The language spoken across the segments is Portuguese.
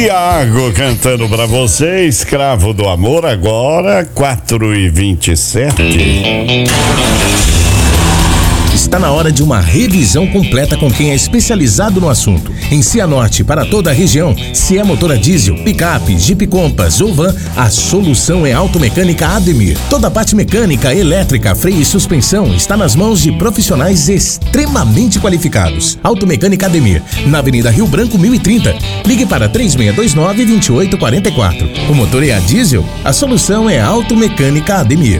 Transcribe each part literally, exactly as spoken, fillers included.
Tiago cantando pra você, Escravo do Amor, agora quatro e vinte e sete. Está na hora de uma revisão completa com quem é especializado no assunto. Em Cianorte, para toda a região, se é motor a diesel, picape, Jeep Compass ou van, a solução é Automecânica Ademir. Toda a parte mecânica, elétrica, freio e suspensão está nas mãos de profissionais extremamente qualificados. Automecânica Ademir, na Avenida Rio Branco mil e trinta. Ligue para três seis dois nove, dois oito quatro quatro. O motor é a diesel? A solução é Automecânica Ademir.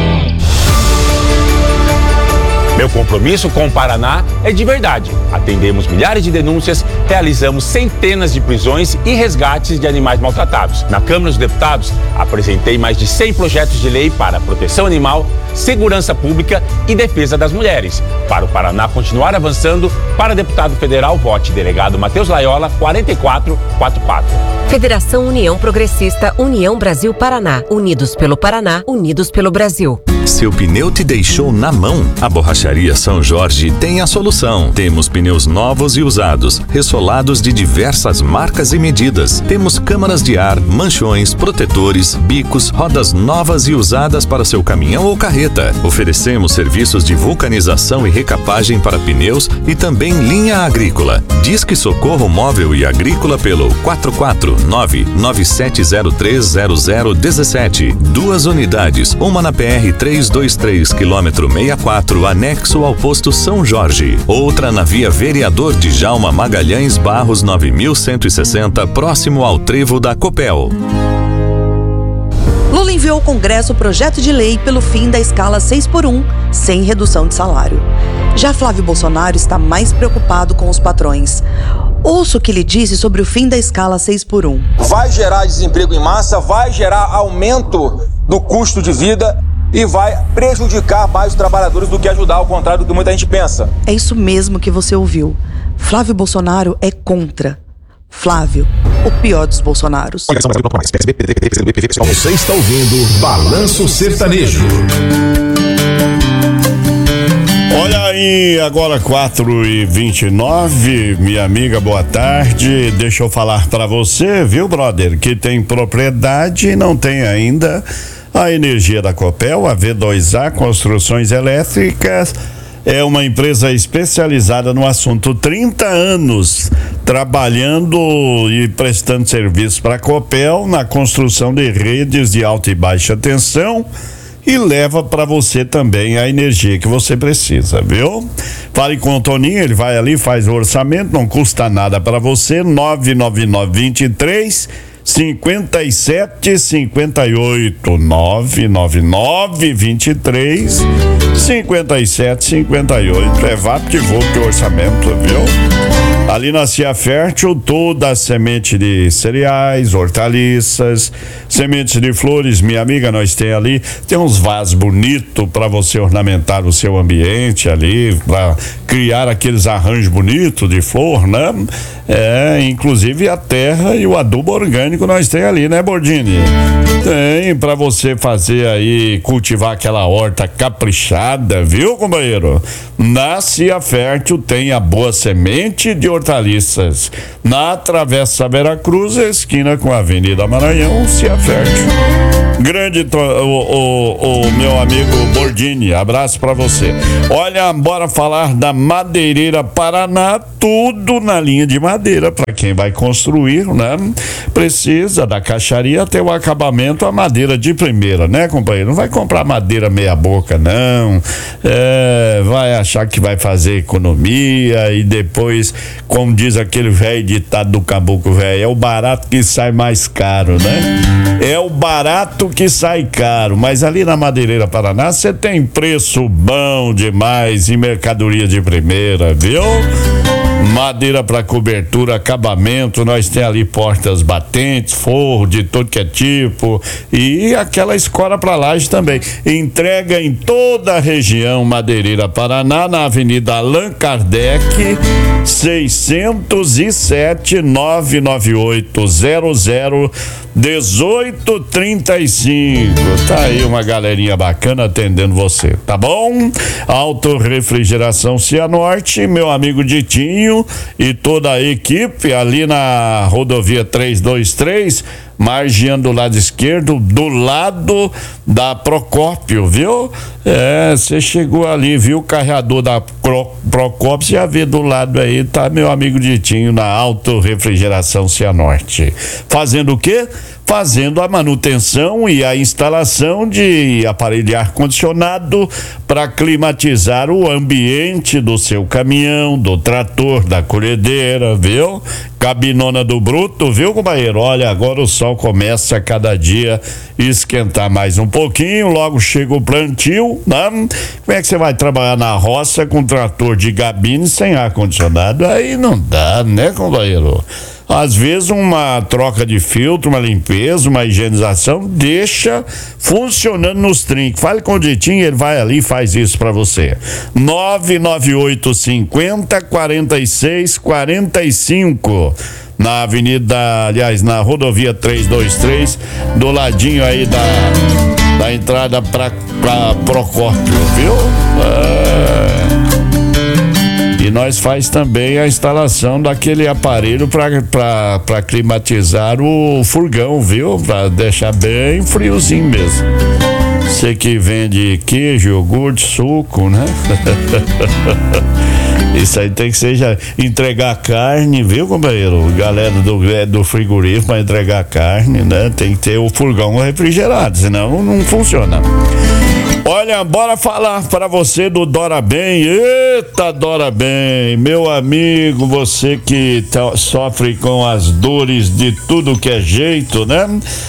Meu compromisso com o Paraná é de verdade. Atendemos milhares de denúncias, realizamos centenas de prisões e resgates de animais maltratados. Na Câmara dos Deputados, apresentei mais de cem projetos de lei para proteção animal, segurança pública e defesa das mulheres. Para o Paraná continuar avançando, para deputado federal, vote delegado Matheus Laiola, quatro quatro quatro quatro. Federação União Progressista, União Brasil Paraná. Unidos pelo Paraná, unidos pelo Brasil. Seu pneu te deixou na mão? A Borracharia São Jorge tem a solução. Temos pneus novos e usados, ressolados de diversas marcas e medidas. Temos câmaras de ar, manchões, protetores, bicos, rodas novas e usadas para seu caminhão ou carreta. Oferecemos serviços de vulcanização e recapagem para pneus e também linha agrícola. Disque Socorro Móvel e Agrícola pelo quatro quatro nove, nove sete zero três, zero zero um sete. Duas unidades, uma na P R trezentos e vinte e três, quilômetro sessenta e quatro, anexo ao posto São Jorge. Outra na Via Vereador Djalma Magalhães Barros nove mil cento e sessenta, próximo ao trevo da Copel. Lula enviou ao Congresso o projeto de lei pelo fim da escala seis por um, sem redução de salário. Já Flávio Bolsonaro está mais preocupado com os patrões. Ouça o que ele disse sobre o fim da escala seis por um. Vai gerar desemprego em massa, vai gerar aumento do custo de vida e vai prejudicar mais os trabalhadores do que ajudar, ao contrário do que muita gente pensa. É isso mesmo que você ouviu. Flávio Bolsonaro é contra. Flávio, o pior dos Bolsonaros. Você está ouvindo Balanço Sertanejo. Olha aí, agora quatro e vinte e nove, minha amiga, boa tarde. Deixa eu falar pra você, viu, brother, que tem propriedade e não tem ainda a energia da Copel. A V dois A Construções Elétricas é uma empresa especializada no assunto, trinta anos trabalhando e prestando serviço para a Copel na construção de redes de alta e baixa tensão, e leva para você também a energia que você precisa, viu? Fale com o Toninho, ele vai ali, faz o orçamento, não custa nada para você. Nove nove nove, vinte e três, cinquenta e sete, cinquenta e oito. Nove nove nove, vinte e três, cinquenta e sete, cinquenta e oito. É VaptVupt o orçamento, viu? Ali na Cia Fértil, toda a semente de cereais, hortaliças, sementes de flores, minha amiga, nós tem ali, tem uns vasos bonitos para você ornamentar o seu ambiente ali, para criar aqueles arranjos bonitos de flor, né? É, inclusive a terra e o adubo orgânico nós tem ali, né, Bordini? Tem para você fazer aí, cultivar aquela horta caprichada, viu, companheiro? Na Cia Fértil tem a boa semente de hortaliças. Na Travessa Veracruz, esquina com a Avenida Maranhão, Cia Fértil. Grande o, o, o meu amigo Bordini, abraço pra você. Olha, bora falar da Madeireira Paraná, tudo na linha de madeira para quem vai construir, né? Precisa da caixaria até o acabamento, a madeira de primeira, né, companheiro? Não vai comprar madeira meia boca, não. É, vai achar que vai fazer economia e depois, como diz aquele velho ditado do caboclo velho, é o barato que sai mais caro, né? É o barato que sai caro, mas ali na Madeireira Paraná você tem preço bom demais e mercadoria de primeira, viu? Madeira para cobertura, acabamento, nós tem ali portas batentes, forro de todo que é tipo e aquela escora para laje também. Entrega em toda a região. Madeireira Paraná, na Avenida Allan Kardec, seiscentos e sete, nove nove oito zero zero dezoito trinta e cinco. Tá aí uma galerinha bacana atendendo você, tá bom? Autorefrigeração Cianorte, meu amigo Ditinho, Fabiano e toda a equipe ali na rodovia trezentos e vinte e três, margeando do lado esquerdo, do lado da Procópio, viu? É, você chegou ali, viu o carreador da Pro, Procópio, você já vê do lado aí, tá meu amigo Ditinho na Auto Refrigeração Cianorte. Fazendo o quê? Fazendo a manutenção e a instalação de aparelho de ar-condicionado para climatizar o ambiente do seu caminhão, do trator, da colhedeira, viu? Cabinona do bruto, viu, companheiro? Olha, agora o sol começa a cada dia esquentar mais um pouquinho, logo chega o plantio, né? Como é que você vai trabalhar na roça com trator de gabine sem ar-condicionado? Aí não dá, né, companheiro? Às vezes uma troca de filtro, uma limpeza, uma higienização deixa funcionando nos trinques. Fale com o Ditinho, ele vai ali e faz isso pra você. nove nove oito cinco zero quatro seis quatro cinco na avenida, aliás, na rodovia trezentos e vinte e três, do ladinho aí da, da entrada pra, pra Procópio, viu? É... E nós faz também a instalação daquele aparelho para climatizar o furgão, viu? Para deixar bem friozinho mesmo. Você que vende queijo, iogurte, suco, né? Isso aí tem que ser já entregar carne, viu, companheiro? Galera do, do frigorífico para entregar carne, né? Tem que ter o furgão refrigerado, senão não funciona. Olha, bora falar para você do Dora Bem. Eita, Dora Bem, meu amigo, você que tá, sofre com as dores de tudo que é jeito, né?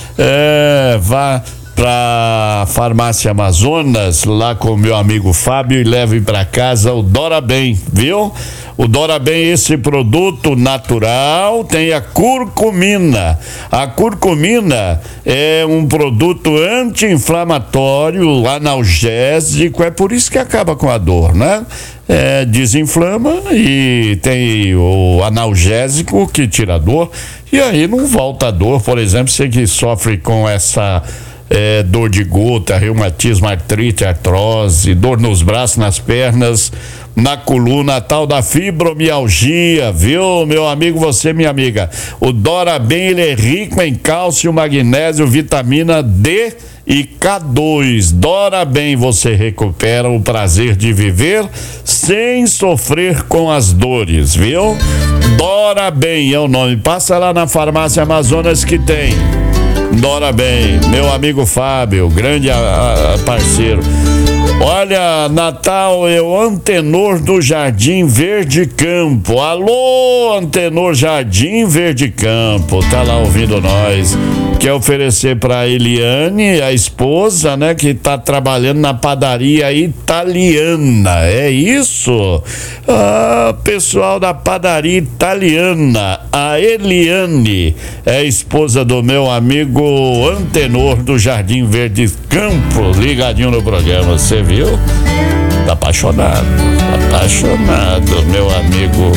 É, vá pra Farmácia Amazonas, lá com o meu amigo Fábio, e leve para casa o Dora Bem, viu? O Dora Bem, esse produto natural, tem a curcumina. A curcumina é um produto anti-inflamatório, analgésico, é por isso que acaba com a dor, né? É, desinflama e tem o analgésico que tira a dor, e aí não volta a dor. Por exemplo, você que sofre com essa É, dor de gota, reumatismo, artrite, artrose, dor nos braços, nas pernas, na coluna, tal da fibromialgia, viu, meu amigo, você, minha amiga? O Dora Bem, ele é rico em cálcio, magnésio, vitamina D e K dois. Dora Bem, você recupera o prazer de viver sem sofrer com as dores, viu? Dora Bem é o nome. Passa lá na Farmácia Amazonas que tem. Dora Bem, meu amigo Fábio, grande a, a, parceiro. Olha, Natal é o Antenor do Jardim Verde Campo. Alô, Antenor Jardim Verde Campo, tá lá ouvindo nós. Quer oferecer pra Eliane, a esposa, né, que tá trabalhando na padaria italiana, é isso? Ah, pessoal da padaria italiana, a Eliane é a esposa do meu amigo Antenor do Jardim Verde Campo, ligadinho no programa, você viu? Tá apaixonado, tá apaixonado, meu amigo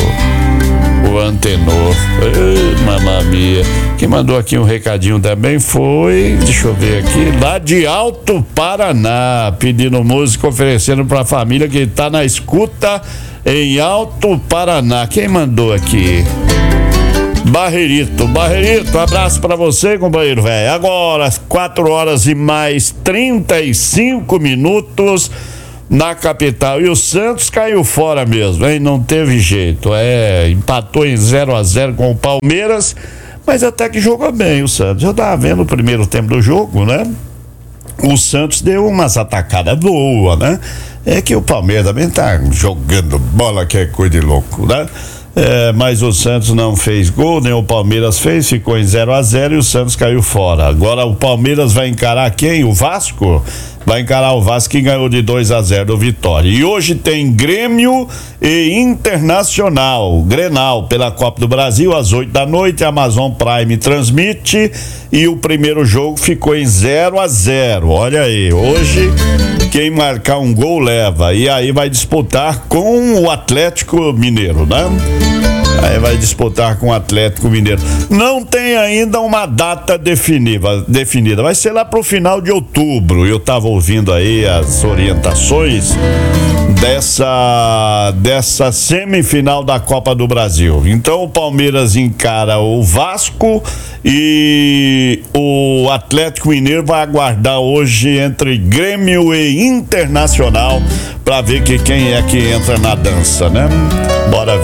o Antenor. Ei, mamma mia. Quem mandou aqui um recadinho também foi, deixa eu ver aqui, lá de Alto Paraná, pedindo música, oferecendo pra família que tá na escuta em Alto Paraná. Quem mandou aqui? Barreirito, Barreirito, abraço pra você, companheiro velho. Agora, quatro horas e mais trinta e cinco minutos na capital. E o Santos caiu fora mesmo, hein? Não teve jeito. É, empatou em zero a zero com o Palmeiras, mas até que jogou bem o Santos. Eu tava vendo o primeiro tempo do jogo, né? O Santos deu umas atacadas boas, né? É que o Palmeiras também tá jogando bola que é coisa de louco, né? É, mas o Santos não fez gol, nem o Palmeiras fez, ficou em zero a zero e o Santos caiu fora. Agora o Palmeiras vai encarar quem? O Vasco? Vai encarar o Vasco, que ganhou de dois a zero do Vitória. E hoje tem Grêmio e Internacional, Grenal, pela Copa do Brasil, às oito da noite, a Amazon Prime transmite, e o primeiro jogo ficou em zero a zero. Olha aí, hoje quem marcar um gol leva, e aí vai disputar com o Atlético Mineiro, né? Aí vai disputar com o Atlético Mineiro. Não tem ainda uma data definida, definida. Vai ser lá pro final de outubro. Eu tava ouvindo aí as orientações dessa, dessa semifinal da Copa do Brasil. Então o Palmeiras encara o Vasco e o Atlético Mineiro vai aguardar hoje entre Grêmio e Internacional para ver que quem é que entra na dança, né? Bora ver.